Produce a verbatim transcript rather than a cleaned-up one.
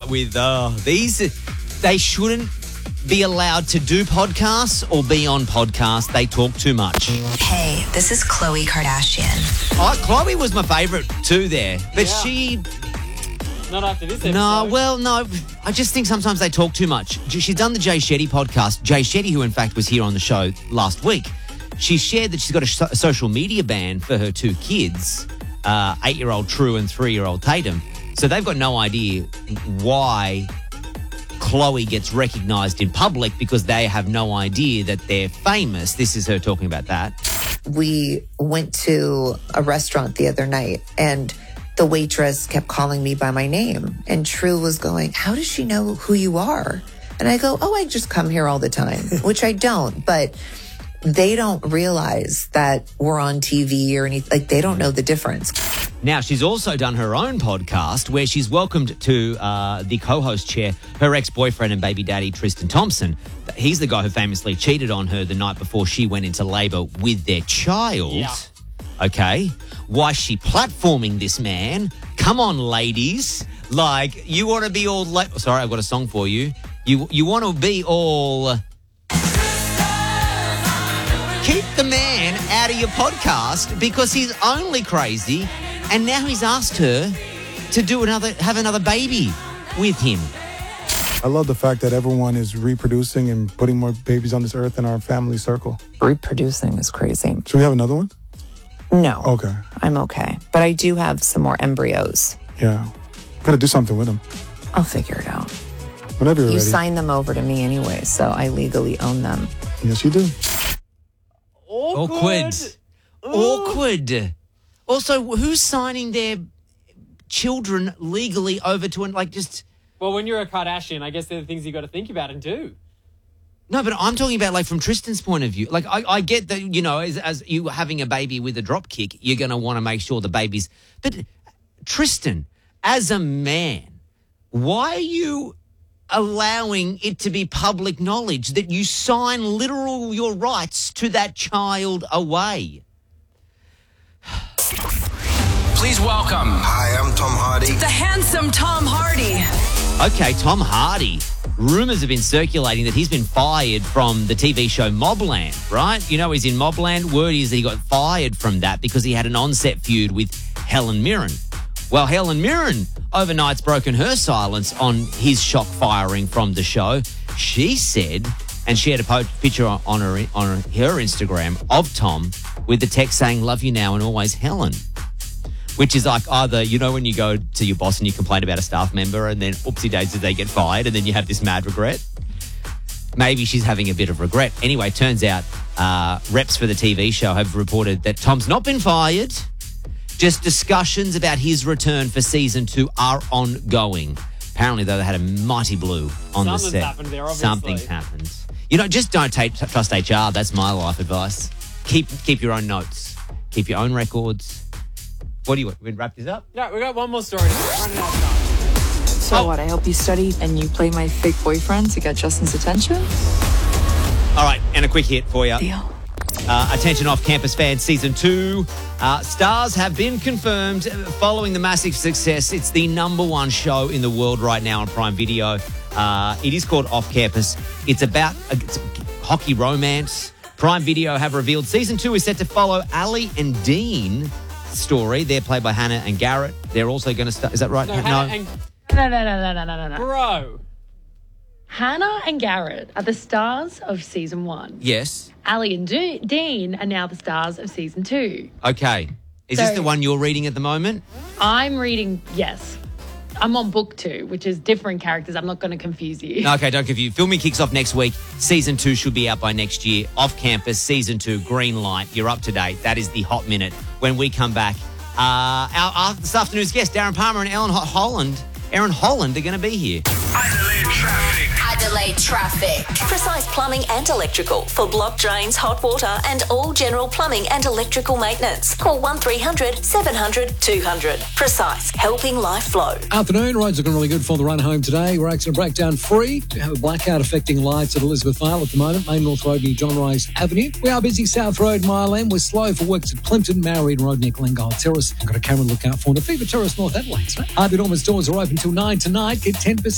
with uh, these. They shouldn't be allowed to do podcasts or be on podcasts. They talk too much. Hey, this is Khloe Kardashian. Oh, Khloe was my favourite too there. But Yeah. she... Not after this episode. No, well, no. I just think sometimes they talk too much. She's done the Jay Shetty podcast. Jay Shetty, who in fact was here on the show last week, she shared that she's got a, so- a social media ban for her two kids, uh, eight-year-old True and three-year-old Tatum. So they've got no idea why Khloe gets recognised in public because they have no idea that they're famous. This is her talking about that. We went to a restaurant the other night and the waitress kept calling me by my name. And True was going, how does she know who you are? And I go, oh, I just come here all the time, which I don't. But they don't realize that we're on T V or anything. Like, they don't know the difference. Now, she's also done her own podcast where she's welcomed to uh, the co-host chair her ex-boyfriend and baby daddy, Tristan Thompson. He's the guy who famously cheated on her the night before she went into labour with their child. Yeah. Okay. Why is she platforming this man? Come on, ladies. Like, you want to be all... La- Sorry, I've got a song for you. You, you want to be all... Keep the man out of your podcast because he's only crazy, and now he's asked her to do another, have another baby with him. I love the fact that everyone is reproducing and putting more babies on this earth in our family circle. Reproducing is crazy. Should we have another one? No. Okay. I'm okay. But I do have some more embryos. Yeah. Gotta do something with them. I'll figure it out. Whenever you're You ready. signed them over to me anyway, so I legally own them. Yes, you do. Awkward. Awkward. Also, who's signing their children legally over to an, like, just... Well, when you're a Kardashian, I guess they're the things you got to think about and do. No, but I'm talking about, like, from Tristan's point of view. Like, I, I get that, you know, as, as you having a baby with a drop kick, you're going to want to make sure the baby's... But, Tristan, as a man, why are you allowing it to be public knowledge that you sign literal your rights to that child away? Please welcome. Hi, I'm Tom Hardy. The handsome Tom Hardy. Okay, Tom Hardy. Rumours have been circulating that he's been fired from the T V show Mobland, right? You know he's in Mobland. Word is that he got fired from that because he had an on-set feud with Helen Mirren. Well, Helen Mirren overnight's broken her silence on his shock firing from the show. She said, and she had a po- picture on on her, on her Instagram of Tom with the text saying, love you now and always, Helen. Which is like either, you know, when you go to your boss and you complain about a staff member and then oopsie daisies they get fired and then you have this mad regret. Maybe she's having a bit of regret. Anyway, turns out uh, reps for the T V show have reported that Tom's not been fired. Just discussions about his return for season two are ongoing. Apparently, though, they had a mighty blue on Something's the set. happened there, obviously. Something's happened. You know, just don't take, trust H R. That's my life advice. Keep keep your own notes. Keep your own records. What do you want? We wrap this up? No, we got one more story. Running out of time. So Oh. what, I help you study and you play my fake boyfriend to get Justin's attention? All right, and a quick hit for you. Deal. Uh, attention off-campus fans, season two. Uh, stars have been confirmed following the massive success. It's the number one show in the world right now on Prime Video. Uh, it is called Off Campus. It's about a, it's a hockey romance. Prime Video have revealed season two is set to follow Ali and Dean story. They're played by Hannah and Garrett. They're also going to start. Is that right? No, Hannah and... No, no, no, no, no, no, no, no. Bro. Hannah and Garrett are the stars of season one. Yes. Ali and De- Dean are now the stars of season two. Okay. Is So- this the one you're reading at the moment? I'm reading, yes. I'm on book two, which is different characters. I'm not going to confuse you. No, okay, don't confuse. Filming kicks off next week. Season two should be out by next year. Off campus, season two, green light. You're up to date. That is the hot minute. When we come back, uh, our, our this afternoon's guests, Darren Palmer and Ellen Ho- Holland, Aaron Holland, are going to be here. Adelaide traffic. Adelaide traffic. Precise Plumbing and Electrical for block drains, hot water and all general plumbing and electrical maintenance. Call one three hundred seven hundred two hundred. Precise, helping life flow. Afternoon, roads looking really good for the run home today. We're accident breakdown free. We have a blackout affecting lights at Elizabeth Vale at the moment. Main North Road near John Rice Avenue. We are busy South Road, Mile End. We're slow for works at Plimpton, Marion Road near Glengyle Terrace. We've got a camera to look out for. And the Fever Terrace, North Adelaide. Harvey Norman's doors are open till nine tonight. Get ten percent